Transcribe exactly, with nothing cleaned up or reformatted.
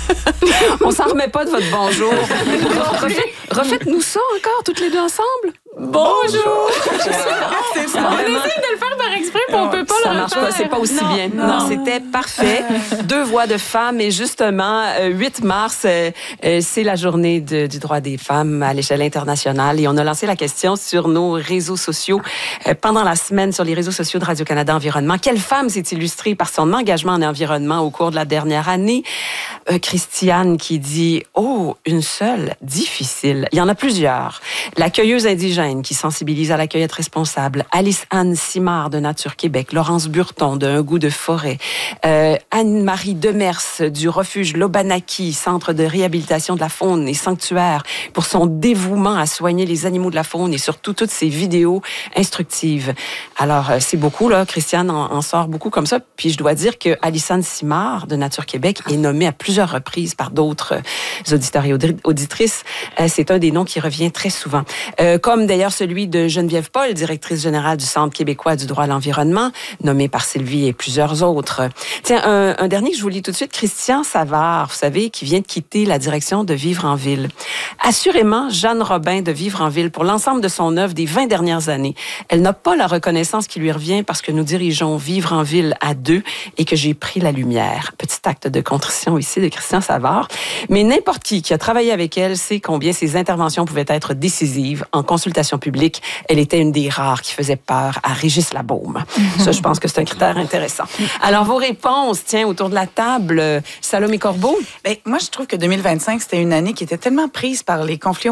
On s'en remet pas de votre bonjour. Refaites, refaites-nous ça encore, toutes les deux ensemble. Bonjour! C'est ça. On vraiment... essaie de le faire par exprès, puis on peut pas ça le marche refaire. pas, c'est pas aussi non, bien. Non, non c'était parfait. Deux voix de femmes et justement, euh, huit mars, euh, euh, c'est la journée de, du droit des femmes à l'échelle internationale et on a lancé la question sur nos réseaux sociaux euh, pendant la semaine sur les réseaux sociaux de Radio-Canada Environnement. Quelle femme s'est illustrée par son engagement en environnement au cours de la dernière année? Euh, Christiane qui dit « Oh, une seule, difficile. » Il y en a plusieurs. La cueilleuse indigène qui sensibilise à la cueillette responsable, Alice-Anne Simard de Nature Québec, Laurence Burton de Un goût de forêt, euh, Anne-Marie Demers du refuge Lobanaki, centre de réhabilitation de la faune et sanctuaire, pour son dévouement à soigner les animaux de la faune et surtout toutes ses vidéos instructives. Alors, c'est beaucoup, là. Christiane en, en sort beaucoup comme ça. Puis je dois dire que Alice-Anne Simard de Nature Québec est nommée à plusieurs reprises par d'autres auditeurs et auditrices. Euh, c'est un des noms qui revient très souvent. Euh, comme d'ailleurs celui de Geneviève Paul, directrice générale du Centre québécois du droit à l'environnement, nommée par Sylvie et plusieurs autres. Tiens, un, un dernier que je vous lis tout de suite, Christian Savard, vous savez, qui vient de quitter la direction de Vivre en Ville. Assurément, Jeanne Robin de Vivre en Ville, pour l'ensemble de son œuvre des vingt dernières années, elle n'a pas la reconnaissance qui lui revient parce que nous dirigeons Vivre en Ville à deux et que j'ai pris la lumière. Petit acte de contrition ici de Christian Savard. Mais n'importe qui qui a travaillé avec elle sait combien ses interventions pouvaient être décisives en consultation publique. Elle était une des rares qui faisait peur à Régis Labaume. Mm-hmm. Ça, je pense que c'est un critère intéressant. Alors, vos réponses, tiens, autour de la table, Salomé Corbeau? Bien, moi, je trouve que deux mille vingt-cinq, c'était une année qui était tellement prise par les conflits